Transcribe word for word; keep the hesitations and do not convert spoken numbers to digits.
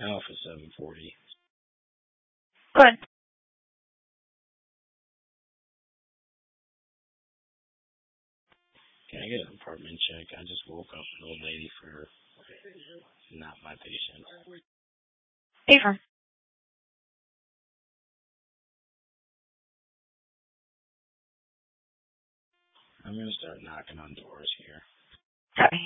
Alpha seven forty. Good. Can I get an apartment check? I just woke up an old lady for not my patient. Affirm. I'm going to start knocking on doors here. Sorry.